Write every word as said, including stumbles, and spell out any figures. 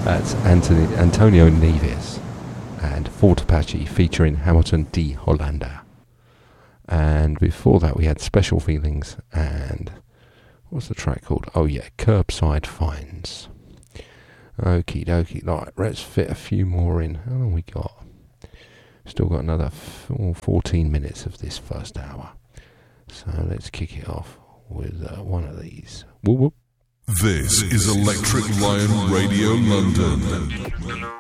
That's Anthony, Antonio Neves and Fort Apache featuring Hamilton D. Hollander. And before that we had Special Feelings and what's the track called? Oh yeah, Curbside Finds. Okie dokie, right, let's fit a few more in. How long we got? Still got another fourteen minutes of this first hour. So let's kick it off with uh, one of these. Whoop whoop. This is Electric Lion Radio London.